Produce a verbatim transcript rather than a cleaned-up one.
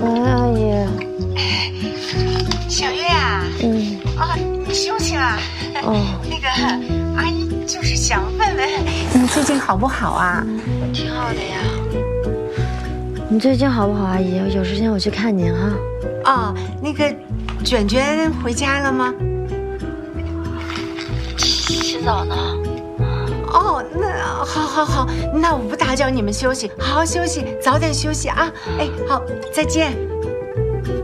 喂，阿姨。 小月啊， 嗯。 啊，你休息了。 哦。 那个阿姨就是想问问你最近好不好啊？ 挺好的呀。你最近好不好，阿姨？有时间我去看您哈。 哦，那个卷卷回家了吗？ 洗澡呢。 哦，那好好好，那我不打搅你们休息，好好休息，早点休息啊！哎，好，再见。